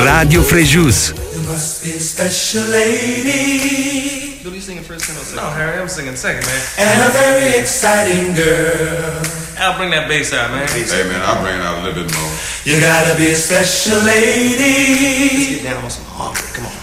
Radio Frejus. You must be a special lady. What are you singing first? No, Harry, I'm singing second, man. And a very exciting girl. Al, bring that bass out, man. Hey, man, I'll bring it out a little bit more. You gotta be a special lady. Get down on some harmony. Come on.